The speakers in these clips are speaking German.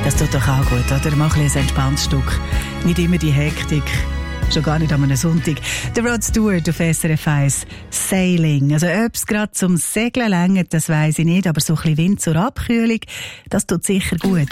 Das tut doch auch gut, oder? Mach ein entspanntes Stück. Nicht immer die Hektik. Schon gar nicht an einem Sonntag. Der Rod Stewart auf SRF 1 Sailing. Also ob es gerade zum Segeln reicht, das weiss ich nicht, aber so ein bisschen Wind zur Abkühlung, das tut sicher gut.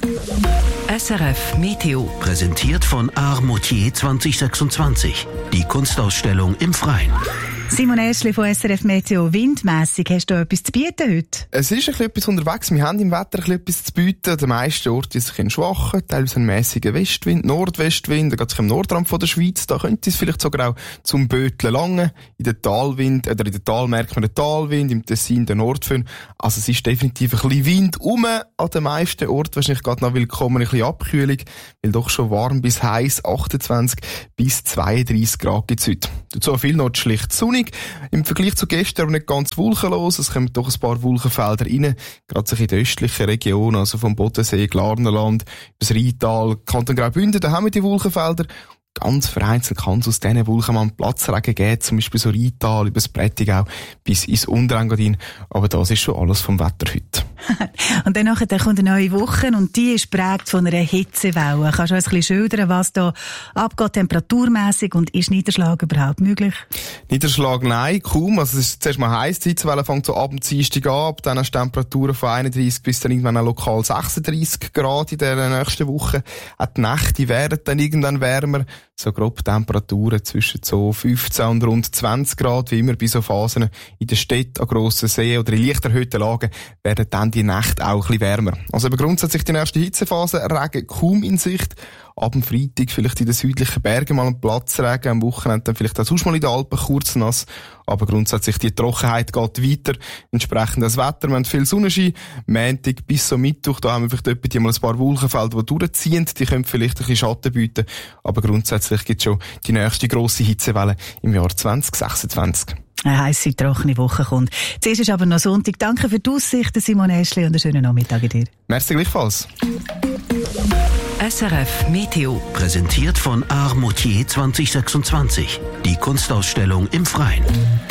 SRF Meteo. Präsentiert von Art Moutier 2026. Die Kunstausstellung im Freien. Simon Eschli von SRF Meteo. Windmässig, hast du etwas zu bieten heute? Es ist ein bisschen etwas unterwegs. Wir haben im Wetter etwas zu bieten. Der meiste Ort ist ein schwacher, teilweise ein mäßiger Westwind, Nordwestwind, gerade im Nordrand von der Schweiz. Da könnte es vielleicht sogar auch zum Böteln langen. In den Talwind, oder in den Tal merkt man den Talwind, im Tessin den Nordföhn. Also es ist definitiv ein bisschen Wind an den meisten Orten. Wahrscheinlich gerade noch willkommen ein bisschen Abkühlung, weil doch schon warm bis heiß, 28 bis 32 Grad gibt es heute. Dazu viel noch schlicht sonnig. Im Vergleich zu gestern aber nicht ganz wolkenlos. Es kommen doch ein paar Wolkenfelder rein. Gerade in den östlichen Regionen, also vom Bodensee, Glarnerland, das Rheintal, Kanton Graubünden, da haben wir die Wolkenfelder. Ganz vereinzelt kann es aus diesen Wolken mal einen Platzregen geben, zum Beispiel so Rheintal, über das Prättigau bis ins Unterengadin. Aber das ist schon alles vom Wetter heute. Und dann kommt eine neue Woche und die ist geprägt von einer Hitzewelle. Kannst du uns ein bisschen schildern, was da abgeht temperaturmässig und ist Niederschlag überhaupt möglich? Niederschlag nein, kaum. Also es ist zuerst mal heiß. Die Hitzewelle fängt so ab dem Dienstag an, dann hast du Temperaturen von 31 bis dann irgendwann lokal 36 Grad in der nächsten Woche. Auch die Nächte werden dann irgendwann wärmer. So grob Temperaturen zwischen so 15 und rund 20 Grad, wie immer bei so Phasen in den Städten, an grossen Seen oder in leicht erhöhten Lagen, werden dann die Nächte auch ein bisschen wärmer. Also eben grundsätzlich die nächste Hitzephase, Regen kaum in Sicht. Ab dem Freitag vielleicht in den südlichen Bergen mal ein Platzregen, am Wochenende dann vielleicht auch sonst mal in den Alpen kurz nass. Aber grundsätzlich die Trockenheit geht weiter. Entsprechend das Wetter, wir haben viel Sonnenschein. Montag bis so Mittwoch, da haben wir vielleicht mal ein paar Wolkenfelder, die durchziehen. Die können vielleicht ein bisschen Schatten bieten. Aber grundsätzlich gibt es schon die nächste grosse Hitzewelle im Jahr 2026. Eine heisse, trockene Woche kommt. Zuerst ist aber noch Sonntag. Danke für die Aussicht, Simon Eschli, und einen schönen Nachmittag dir. Merci gleichfalls. SRF Meteo. Präsentiert von Art Moutier 2026. Die Kunstausstellung im Freien.